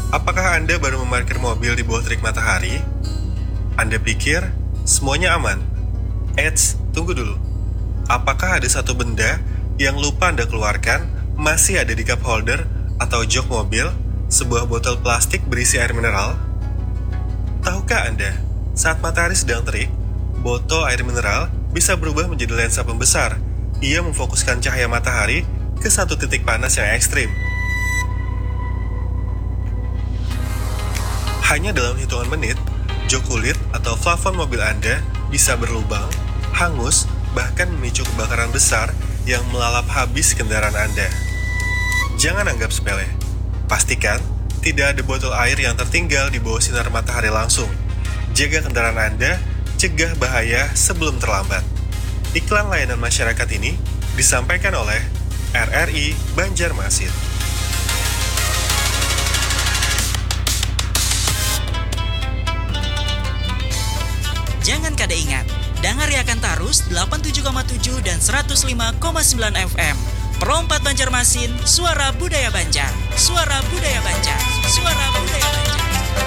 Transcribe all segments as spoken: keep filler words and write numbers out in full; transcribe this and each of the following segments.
Apakah Anda baru memarkir mobil di bawah terik matahari? Anda pikir semuanya aman? Eits, tunggu dulu. Apakah ada satu benda yang lupa Anda keluarkan masih ada di cup holder atau jok mobil, sebuah botol plastik berisi air mineral? Tahukah Anda, saat matahari sedang terik, botol air mineral bisa berubah menjadi lensa pembesar. Ia memfokuskan cahaya matahari ke satu titik panas yang ekstrim. Hanya dalam hitungan menit, jok kulit atau plafon mobil Anda bisa berlubang, hangus, bahkan memicu kebakaran besar yang melalap habis kendaraan Anda. Jangan anggap sepele. Pastikan tidak ada botol air yang tertinggal di bawah sinar matahari langsung. Jaga kendaraan Anda, cegah bahaya sebelum terlambat. Iklan layanan masyarakat ini disampaikan oleh R R I Banjarmasin. Jangan kada ingat, dengari akan Tarus delapan puluh tujuh koma tujuh dan seratus lima koma sembilan F M. Perompat Banjarmasin, suara budaya Banjar. Suara budaya Banjar. Suara budaya Banjar.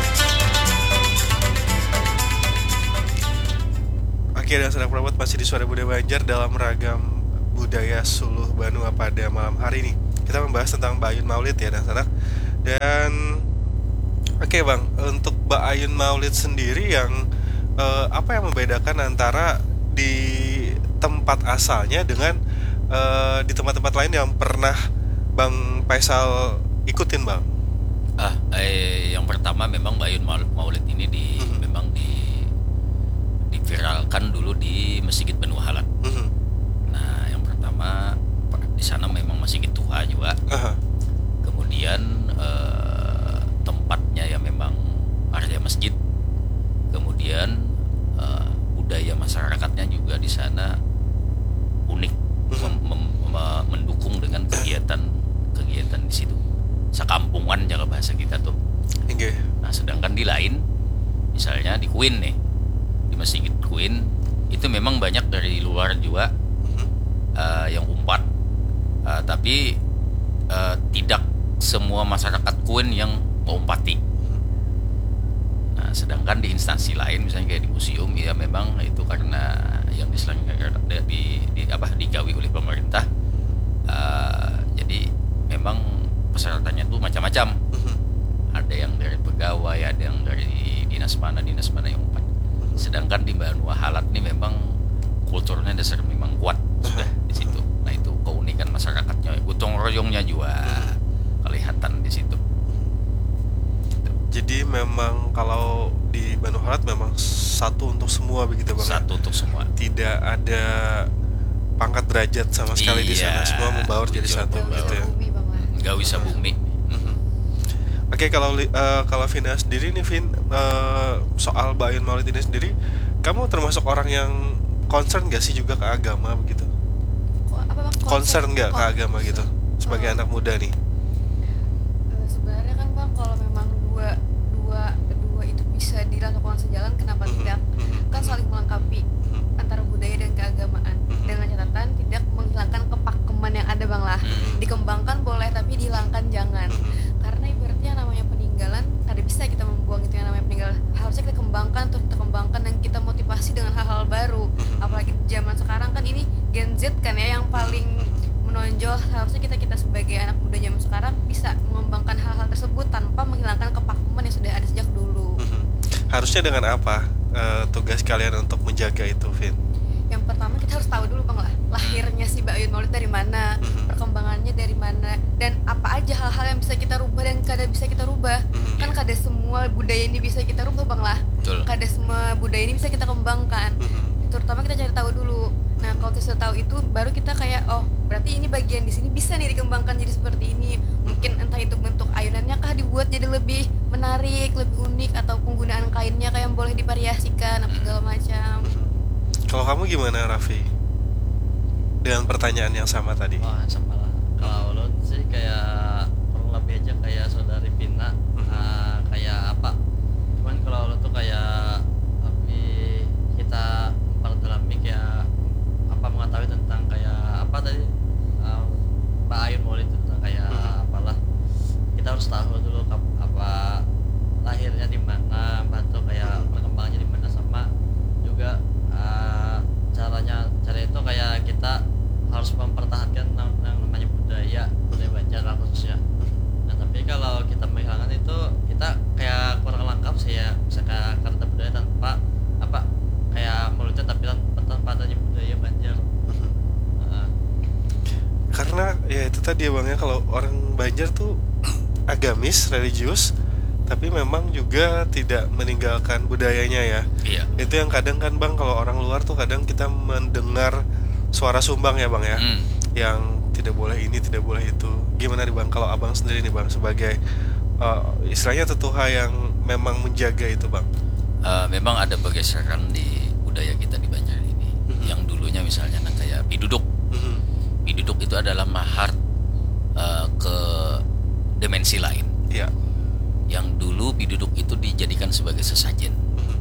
Oke, dan sedang perompat masih di Suara Budaya Banjar dalam ragam budaya Suluh Banua pada malam hari ini. Kita membahas tentang Bayun Maulid ya, dan sanak. Dan oke bang, untuk Bayun Maulid sendiri yang Uh, apa yang membedakan antara di tempat asalnya dengan uh, di tempat-tempat lain yang pernah Bang Faisal ikutin bang? Ah, eh, yang pertama memang Bayun Maulid ini di mm-hmm. memang di diviralkan dulu di Masjid Benua Halat. Mm-hmm. Nah, yang pertama di sana memang Masjid tua juga. Uh-huh. Kemudian eh, tempatnya ya memang area masjid. Kemudian uh, budaya masyarakatnya juga di sana unik, mem- mem- mem- mendukung dengan kegiatan-kegiatan di situ. Sekampungan jaga bahasa kita tuh. Okay. Nah, sedangkan di lain, misalnya di Queen nih, di Masjid Queen itu memang banyak dari luar juga uh, yang umpat, uh, tapi uh, tidak semua masyarakat Queen yang mengumpati. Nah, sedangkan di instansi lain misalnya kayak di museum ya memang itu karena yang diselenggarakan di, di apa digawi oleh pemerintah, uh, jadi memang persyaratannya tuh macam-macam. Ada yang dari pegawai, ada yang dari dinas mana dinas mana yang umpat. Sedangkan di Benua Halat ini memang kulturnya dasar memang kuat sudah di situ. Nah, itu keunikan masyarakatnya, gotong royongnya juga kelihatan di situ. Jadi memang kalau di Benua Halat memang satu untuk semua begitu bang? Satu untuk semua. Tidak ada pangkat derajat sama sekali iya, di sana, semua membaur jadi satu gitu ya. Gak bisa bumi. Mm-hmm. Oke, okay, kalau uh, kalau Vina sendiri nih Vin, uh, soal Bayun Maulid ini sendiri, kamu termasuk orang yang concern gak sih juga ke agama begitu? Apa, bang? Concern gak ke agama gitu sebagai oh. anak muda nih? Uh, sebenarnya kan bang, kalau memang dua dua dua itu bisa dilakukan sejalan, kenapa mm-hmm. tidak? Kan saling melengkapi mm-hmm. antara budaya dan keagamaan, mm-hmm. dengan catatan tidak menghilangkan kepakeman yang ada bang lah. Mm-hmm. Dikembangkan boleh tapi dihilangkan jangan, mm-hmm. karena ibaratnya namanya peninggalan, kada bisa kita membuang itu yang namanya peninggalan. Harusnya kita kembangkan, terus kita kembangkan dan kita motivasi dengan hal-hal baru. Mm-hmm. Apalagi zaman sekarang kan ini Gen Z kan ya yang paling menonjol. Harusnya kita kita sebagai anak muda zaman sekarang bisa mengembangkan hal-hal tersebut tanpa menghilangkan kepakuman yang sudah ada sejak dulu. Mm-hmm. Harusnya dengan apa uh, tugas kalian untuk menjaga itu, Vin? Yang pertama kita harus tahu dulu bang lah, lahirnya si Bayun Maulid dari mana, mm-hmm. perkembangannya dari mana, dan apa aja hal-hal yang bisa kita rubah dan kada bisa kita rubah. Mm-hmm. Kan kada semua budaya ini bisa kita rubah bang lah. Betul. Kada semua budaya ini bisa kita kembangkan. Mm-hmm. Terutama kita cari tahu dulu. Nah, kalau kita sudah tahu itu, baru kita kayak, oh, berarti ini bagian di sini bisa nih dikembangkan jadi seperti ini. Mungkin entah itu bentuk ayunannya kah dibuat jadi lebih menarik, lebih unik, atau penggunaan kainnya kayak yang boleh divariasikan, apa segala macam. Kalau kamu gimana, Raffi? Dengan pertanyaan yang sama tadi. Wah, sama lah. Kalau lo sih kayak kurang lebih aja kayak saudari Pina, mm-hmm. uh, kayak apa? Cuman kalau lo tuh kayak lebih kita memperdalami kayak apa mengetahui tentang kayak apa tadi um, Pak Ayun Maulid itu tentang kayak apalah, kita harus tahu dulu apa kalau orang Banjar tuh agamis, religius, tapi memang juga tidak meninggalkan budayanya ya. Iya. Itu yang kadang kan Bang, kalau orang luar tuh kadang kita mendengar suara sumbang ya Bang ya, Hmm. yang tidak boleh ini, tidak boleh itu. Gimana nih Bang, kalau Abang sendiri nih Bang, sebagai uh, istilahnya tetuha yang memang menjaga itu Bang? Uh, memang ada pergeseran di budaya kita di Banjar ini. Mhm. Yang dulunya misalnya nah, kayak piduduk. Mhm. Piduduk itu adalah mahar uh, ke dimensi lain. Iya. Yang dulu piduduk itu dijadikan sebagai sesajen. Mhm.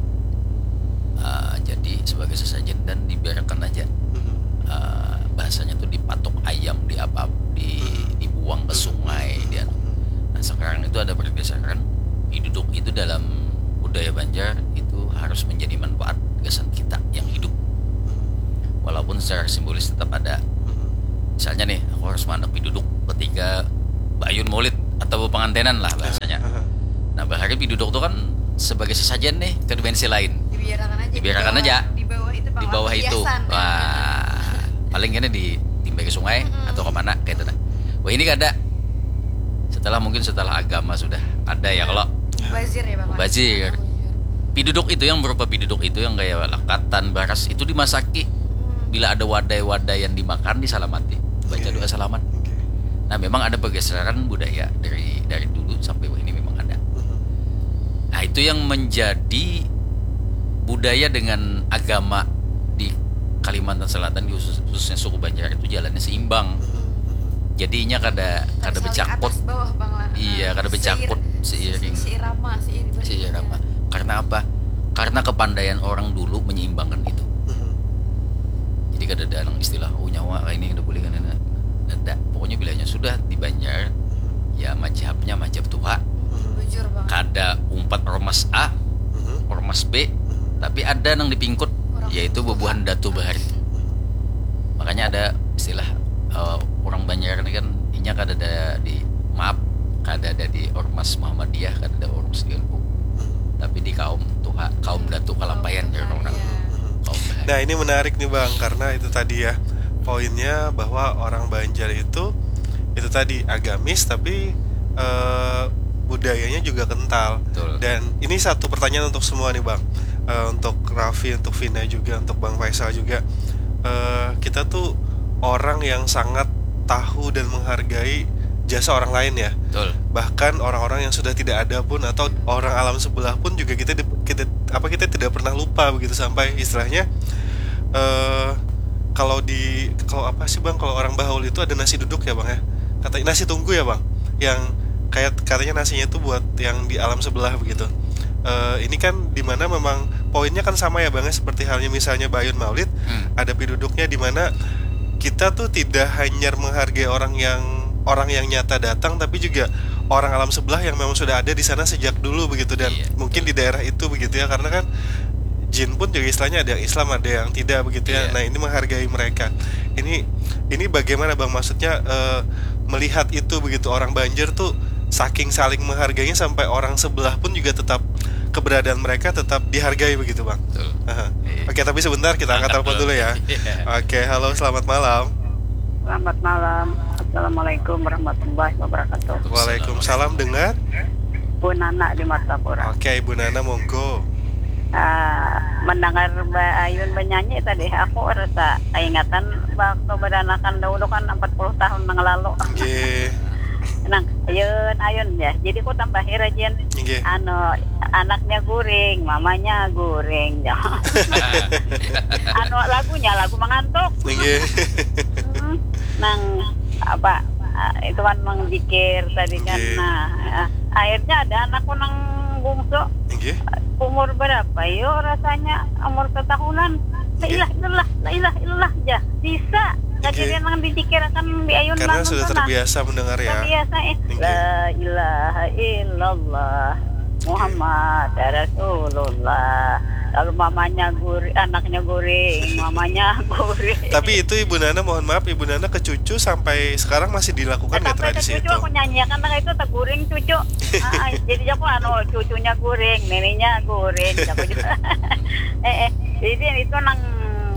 Uh, jadi sebagai sesajen dan dibiarkan aja. Mhm. Uh, bahasanya tuh dipatok ayam, di apa, di dibuang ke sungai, dia. Nah sekarang itu ada pergeseran. Piduduk itu dalam budaya Banjar itu harus menjadi manfaat gagasan kita yang hidup. Walaupun secara simbolis tetap ada. Misalnya nih, aku harus mandek piduduk ketika Bayun Maulid atau pengantenan lah bahasanya. Nah bahari piduduk itu kan sebagai sesajen nih ke dimensi lain. Dibiarkan aja. Dibiarkan di bawah, aja. Di bawah itu Di bawah itu, perhiasan. wah, paling kena di timbai ke sungai atau kemana kayak itu. Nah. Wah ini gak ada. Setelah mungkin setelah agama sudah ada ya kalau Mubazir ya Bang. Mubazir. Piduduk itu yang berupa piduduk itu yang kayak lakatan, baras itu dimasaki. Bila ada wadai-wadai yang dimakan disalamati, baca doa salaman. Oke. Nah memang ada pergeseran budaya dari dari dulu sampai wah ini memang ada. Nah itu yang menjadi budaya dengan agama di Kalimantan Selatan khusus, khususnya suku Banjar itu jalannya seimbang. Jadinya kada kada Saling bercakut. atas bawah Bang lah. Iya, kada bercakut seiring. Seirama, seiring. Seirama. Karena apa? Karena kepandaian orang dulu menyeimbangkan itu. Jadi kada ada yang istilah oh nyawa ini udah boleh kan ada. Pokoknya bilangnya sudah di Banjar ya mazhabnya mazhab Tuha. Bujur Bang. Kada umpat ormas A, ormas B, tapi ada yang dipingkut yaitu bebuhan Datu Bahari. Makanya ada istilah uh, orang Banjar ini kan inya kada ada di maaf kada ada di ormas Muhammadiyah, kada ada ormas di N U. Tapi di kaum Tuha, kaum Datu Kalampayan ya orang. Kaum Bahari. Nah ini menarik nih Bang, karena itu tadi ya poinnya bahwa orang Banjar itu itu tadi agamis tapi eh, budayanya juga kental. Betul. Dan ini satu pertanyaan untuk semua nih Bang, Eh, untuk Raffi, untuk Vina juga, untuk Bang Faisal juga. Eh, kita tuh orang yang sangat tahu dan menghargai jasa orang lain ya. Betul. Bahkan orang-orang yang sudah tidak ada pun atau orang alam sebelah pun juga kita kita apa kita tidak pernah lupa begitu, sampai istilahnya eh kalau di kalau apa sih Bang, kalau orang Bahaul itu ada nasi duduk ya Bang ya, katanya nasi tunggu ya Bang, yang kayak katanya nasinya itu buat yang di alam sebelah begitu. Eh ini kan dimana memang poinnya kan sama ya Bang ya, seperti halnya misalnya Bayun Maulid, Hmm. ada piduduknya dimana kita tuh tidak hanya menghargai orang yang orang yang nyata datang, tapi juga orang alam sebelah yang memang sudah ada di sana sejak dulu begitu, dan Iya, mungkin di daerah itu begitu ya, karena kan jin pun juga istilahnya ada yang Islam ada yang tidak begitu ya. Iya. Nah ini menghargai mereka. Ini ini bagaimana Bang, maksudnya eh, melihat itu begitu, orang Banjar tuh saking saling menghargainya sampai orang sebelah pun juga tetap keberadaan mereka tetap dihargai begitu Bang. Betul. Aha. Iya. Oke, tapi sebentar kita angkat telepon dulu ya. Iya. Oke, halo, selamat malam. Selamat malam. Assalamualaikum warahmatullahi wabarakatuh. Waalaikumsalam, dengan Bu Nana di Martapura. Oke, Ibu Nana, monggo. Ah, mendengar Mbak Ayun menyanyi tadi, aku rasa ingatan waktu beranakan dahulu kan empat puluh tahun yang lalu. Nggih. Nang, Ayun, Ayun ya. Jadi ku tambah rajin. Nggih. Anu, anaknya guring, mamanya guring. Anu lagunya lagu mengantuk. Nggih. Hmm, nang apa ah, itu kan mengjikir tadi kan. Nggih. Nah, ah, akhirnya ada anakku nang bungsu Nggih. umur berapa yo rasanya umur setahunan. La Nggih. ilah illallah, la ilah illallah aja bisa. Jadi Nggih. nang didikirakan di ayun Karena langun sudah sana. terbiasa mendengar ya. Terbiasa eh. Nggih. La ilaha illallah Muhammad Rasulullah. Lalu mamanya guring, anaknya guring, mamanya guring. Tapi itu Ibu Nana, mohon maaf Ibu Nana, ke cucu sampai sekarang masih dilakukan nggak Sampai tradisi ke cucu itu? aku nyanyikan karena itu tak guring cucu. Ah, jadi aku anu cucunya guring, neneknya guring. Aku juga. eh, eh, jadi itu nang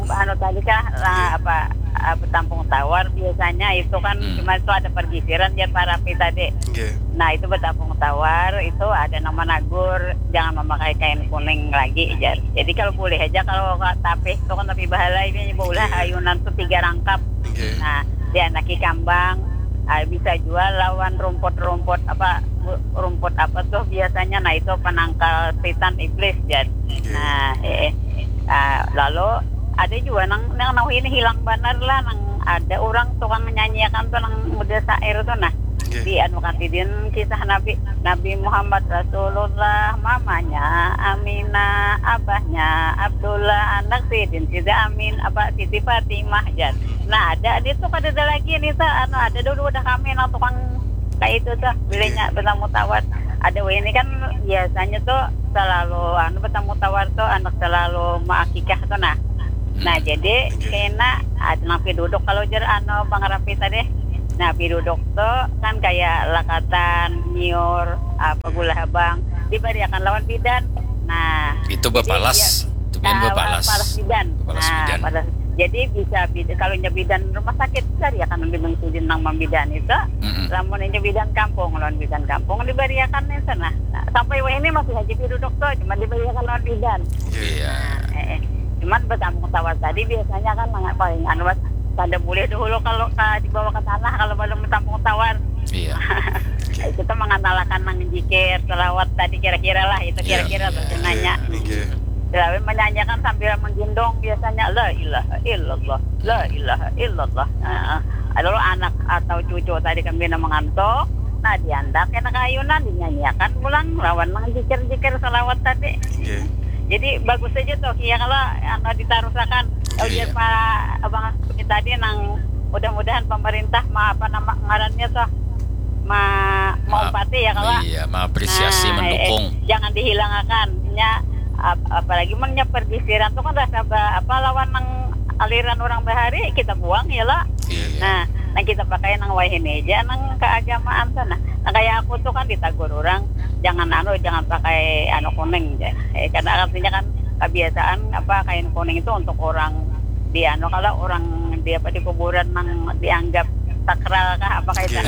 anu tadi kah lah, apa ah, Betampung Tawar biasanya itu kan Hmm. cuma itu ada pergisiran ya para pi tadi. Nggih. Nah itu Betampung Tawar itu ada nama Nagur, jangan memakai kain kuning lagi Jar. Jadi kalau boleh aja kalau nggak tapih itu kan tapi bahala ini boleh ayunan tuh tiga rangkap. Nggih. Nah dianaki kambang, ah, bisa jual lawan rumput-rumput apa bu- rumput apa tuh biasanya. Nah itu penangkal setan iblis Jar. Nah eh, ah, lalu ada juga nang nang nang ini hilang benar lah nang ada orang tukang menyanyikan tuh nang muda syair tuh nah Nggih. di anu katidin kisah Nabi Nabi Muhammad Rasulullah, mamanya Aminah, abahnya Abdullah, anak Sidin Siti Amin, apa Siti Fatimah Jan. Nah ada di tuh ada lagi nih tuh anu ada dulu udah kami nang tukang kayak itu tuh belinya Betamu Tawar. Ada wah ini kan biasanya tuh selalu anu Betamu Tawar tuh anak selalu maakikah tuh nah. Nah jadi kena ada napi duduk kalau jer anu Bang Rafi tadi. Nah duduk tuh kan kayak lakatan, nyiur, apa gula abang diberiakan lawan bidan. Nah Itu jadi bapalas. dia- Itu bian Ah, bapalas. bapalas bidan. Bapalas Nah, bidan. pada- jadi bisa bidan kalau nya bidan rumah sakit dari akan dibentuk nang membidan itu. Mm-mm. Lamun ini bidan kampung, lawan bidan kampung diberiakan di sana. Nah, sampai wah ini masih haji duduk tuh cuma diberiakan lawan bidan. Iya. Eh, eh. Cuman Betampung Tawar tadi biasanya kan nggak paling anu was pada boleh dulu kalau ka, dibawa ke tanah kalau belum Betampung Tawar. Iya. Kita mengandalkan nang jikir selawat tadi kira-kira lah itu Iya, kira-kira iya, tuh nanya. Nggih. Lalu menyanyikan sambil menggendong biasanya la ilaha illallah, la ilaha illallah. Nah, lalu anak atau cucu tadi kami mengantuk, nah diandak kena kayunan dinyanyikan pulang lawan mengzikir-zikir selawat tadi. Nggih. Jadi bagus aja tuh ya kalau anu ditarusakan. Oh Iya. biar Pak Abang tadi nang mudah-mudahan pemerintah ma apa nama ngarannya tuh ma mau pati ya kalau Iya, mengapresiasi, Nah, mendukung. eh, eh, jangan dihilangkan. Nya ap- apalagi mennya pergisiran tuh kan rasa ba- apa lawan nang aliran orang bahari kita buang ya lah. Iya. Nah, nah kita pakai nang wahin aja nang keagamaan sana. Nah kayak aku tuh kan ditagur orang jangan anu jangan pakai anu kuning ya. Eh, karena artinya kan kebiasaan apa kain kuning itu untuk orang di anu kalau orang di apa di kuburan nang dianggap sakral kah apa kayak itu.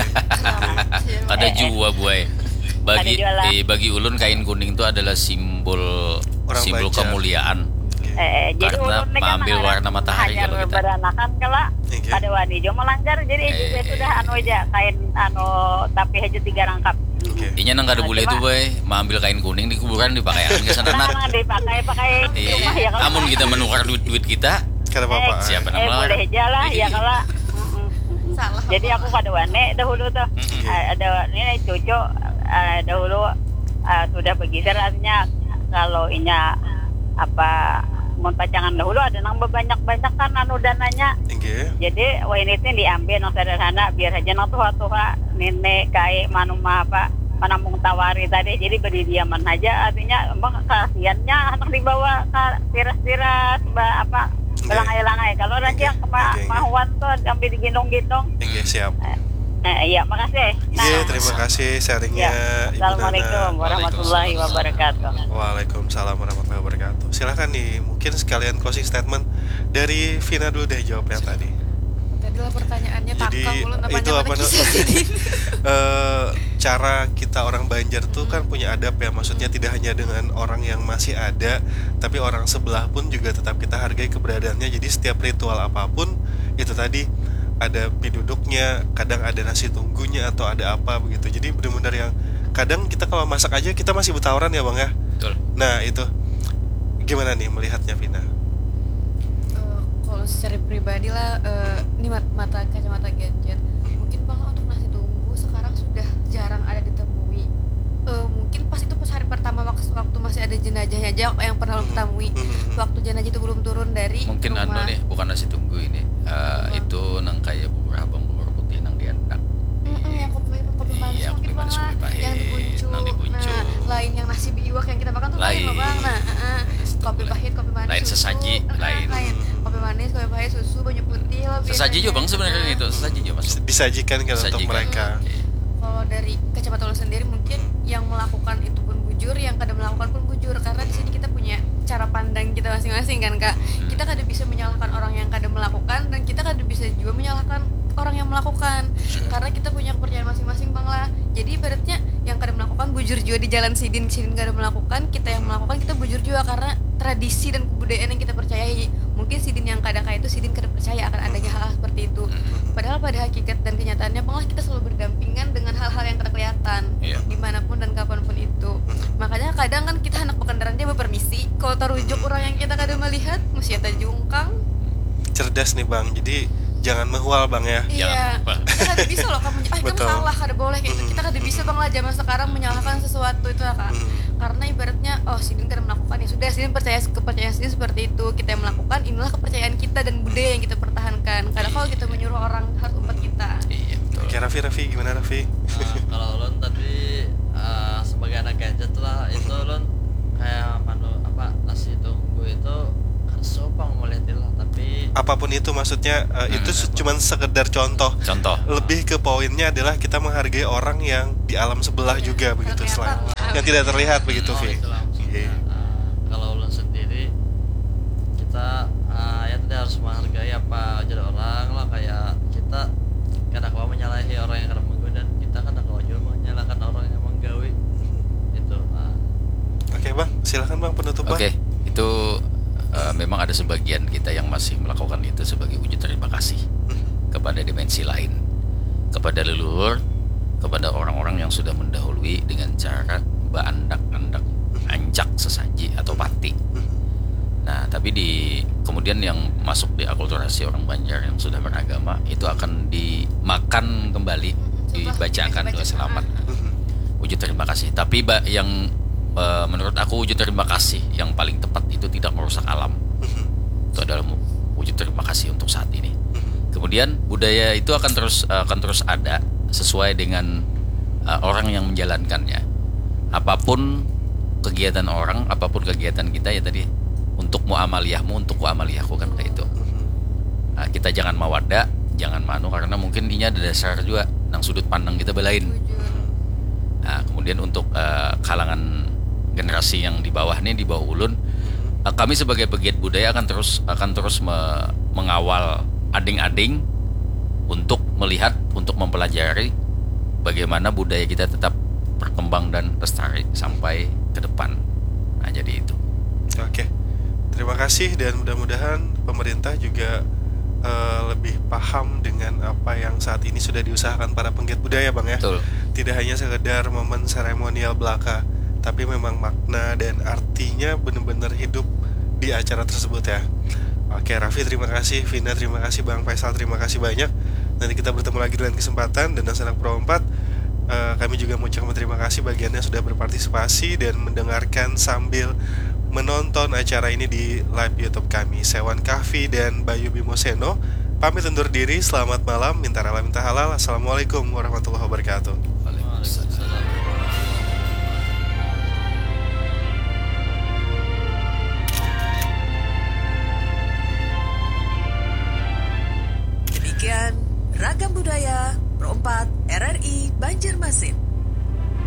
Ada Eh, eh. jua buai. Bagi Ada jual lah. eh, bagi ulun kain kuning itu adalah simbol Orang simbol Banjar. kemuliaan. Eh, jadi Karena ulun ini kan mengambil ngarang warna matahari hanya kalau kita. beranakan kala Oke. ada wani jo melanggar jadi Eh, juga eh. sudah anu aja kain anu tapi aja tiga rangkap. Oke. Inya nang kada Nah, boleh coba. tuh boy, mengambil kain kuning di kuburan dipakaian ke sana Nah, nak. nah, dipakai pakai di Eh, rumah ya kalau. amun kita menukar duit-duit kita, Kada apa-apa. siapa Eh, nama boleh larang? aja lah ya Iya. kalau. Mm, mm, mm. Salah. Jadi aku pada wane dahulu tuh eh, ada ini cucu eh, dahulu eh, sudah bergeser artinya kalau inya apa mau pacangan dahulu ada nang banyak-banyak kan anu dananya. Nggih. Jadi wah ini tuh diambil nang sederhana biar aja nang tua-tua nenek kai manuma apa Betampung Tawari tadi jadi berdiaman aja artinya emang kasihannya anak dibawa ke tiras-tiras ba- apa belangai-langai kalau nanti yang kema Oke, oke. mahuan tuh sampai digendong-gendong. Nggih, siap. Eh, iya makasih. Iya, terima kasih sharingnya Ya. Ibu Assalamualaikum Nana. warahmatullahi wabarakatuh. Waalaikumsalam warahmatullahi wabarakatuh. Silahkan nih, mungkin sekalian closing statement dari Vina dulu deh jawabnya tadi. Tadi lah pertanyaannya Jadi takang mulu itu apa namanya namanya? Eh, cara kita orang Banjar tuh kan punya adab ya, maksudnya tidak hanya dengan orang yang masih ada, tapi orang sebelah pun juga tetap kita hargai keberadaannya. Jadi setiap ritual apapun itu tadi ada piduduknya, kadang ada nasi tunggunya atau ada apa begitu. Jadi benar-benar yang kadang kita kalau masak aja kita masih bertawaran ya bang ya. Betul. Nah itu gimana nih melihatnya Vina? Eh, kalau secara pribadi lah eh, ini mat- mata kacamata gadget mungkin bang untuk nasi tunggu sekarang sudah jarang ada ditemui. Eh, mungkin pas itu pas hari pertama waktu, waktu masih ada jenazahnya aja yang pernah lo temui Hmm. waktu jenazah itu belum turun dari Mungkin anu rumah. nih, bukan nasi tunggu ini. Eh, itu nang kayak bubur abang bubur putih nang diandak. Mm-mm, yang kopi kopi manis Iya, mungkin kopi manis, bang kopi pahit, yang dibuncuk. nang dibuncuk. Nah, lain yang nasi biwak yang kita makan tuh lain, Lain. loh bang. Nah, uh, Itu kopi lain. pahit, kopi manis, Lain susu. sesaji, Uh, lain. lain. Kopi manis, kopi pahit, susu, banyak putih lah. Sesaji juga bang sebenarnya Nah, itu, sesaji juga mas. Disajikan kan untuk Disajikan. mereka. Oke. kalau dari kacamata lo sendiri mungkin yang melakukan itu pun bujur, yang kadang melakukan pun bujur karena di sini kita punya cara pandang kita masing-masing kan Kak. Kita kada bisa menyalahkan orang yang kada melakukan, dan kita kada bisa juga menyalahkan orang yang melakukan, karena kita punya kepercayaan masing-masing Bang lah. Jadi ibaratnya yang kada melakukan bujur juga di jalan sidin, sidin kada melakukan, kita yang melakukan kita bujur juga karena tradisi dan kebudayaan yang kita percayai. Mungkin sidin yang kada kayak itu sidin kada percaya akan adanya hal-hal seperti itu. Padahal pada hakikat dan kenyataannya Bang lah, kita selalu berdampingan dengan hal-hal yang kada kelihatan, Iya. dimanapun dan kapanpun itu. Makanya kadang kan kita anak pekendaraan dia berpermisi, kalau terujuk orang yang kita kada melihat mesti kita jungkang. Cerdas nih Bang, jadi jangan mehwal Bang ya. Iya, Bang. kita kada bisa loh kamu, ah kamu Betul. salah, kada boleh kayak gitu. Kita kada bisa Bang lah zaman sekarang menyalahkan sesuatu itu lah Kak. Karena ibaratnya, oh sidin kada melakukan, ya sudah sidin percaya kepercayaan sidin seperti itu, kita yang melakukan, inilah kepercayaan kita dan budaya yang kita pertahankan. Kadang kalau kita menyuruh orang harus umpat kita. Iya betul. Oke Raffi, Raffi gimana Raffi? Nah, kalau Lon tadi uh, sebagai anak gadget lah, itu Lon kayak manu apa nasi tunggu itu kan sopang mau liatin lah, tapi Apapun itu maksudnya uh, itu Hmm. cuman sekedar contoh. Contoh. Lebih ke poinnya adalah kita menghargai orang yang di alam sebelah juga begitu, selain yang tidak terlihat begitu oh, Vi. itu lah maksudnya. Iya. Uh, kalau Lon sendiri kita uh, ya tadi harus menghargai apa jadi orang lah, kayak kita kadang kala menyalahi orang yang kadang menggoda, dan kita kadang kala juga menyalahkan orang yang menggawe itu. Uh, Oke Bang, silakan Bang penutup Bang. Oke, itu uh, memang ada sebagian kita yang masih melakukan itu sebagai wujud terima kasih kepada dimensi lain, kepada leluhur, kepada orang-orang yang sudah mendahului dengan cara beandak-andak, anjak sesaji atau pati. Nah, tapi di kemudian yang masuk di akulturasi orang Banjar yang sudah beragama itu akan dimakan kembali, dibacakan doa selamat, wujud terima kasih. Tapi ba- yang eh, menurut aku wujud terima kasih yang paling tepat itu tidak merusak alam. Itu adalah mu- wujud terima kasih untuk saat ini. Kemudian budaya itu akan terus akan terus ada sesuai dengan eh, orang yang menjalankannya. Apapun kegiatan orang, apapun kegiatan kita ya tadi, untuk muamaliyahmu, untuk muamaliyahku kan kayak itu. Nah, kita jangan mawaddah, jangan manu, karena mungkin ini ada dasar juga nang sudut pandang kita belain. Nah, kemudian untuk uh, kalangan generasi yang di bawah nih, di bawah ulun, uh, kami sebagai pegiat budaya akan terus akan terus me- mengawal ading-ading untuk melihat, untuk mempelajari bagaimana budaya kita tetap berkembang dan lestari sampai ke depan. Nah, jadi itu. Oke, terima kasih dan mudah-mudahan pemerintah juga uh, lebih paham dengan apa yang saat ini sudah diusahakan para penggiat budaya Bang ya. Betul. Tidak hanya sekedar momen seremonial belaka, tapi memang makna dan artinya benar-benar hidup di acara tersebut ya. Oke Raffi terima kasih, Vina terima kasih, Bang Faisal terima kasih banyak. Nanti kita bertemu lagi dengan kesempatan, dan Anak Pro empat uh, kami juga mengucapkan terima kasih bagiannya sudah berpartisipasi dan mendengarkan sambil menonton acara ini di live YouTube kami. Sewan Kahfi dan Bayu Bimoseno pamit undur diri. Selamat malam, minta rela minta halal. Assalamualaikum warahmatullahi wabarakatuh. Waalaikumsalam.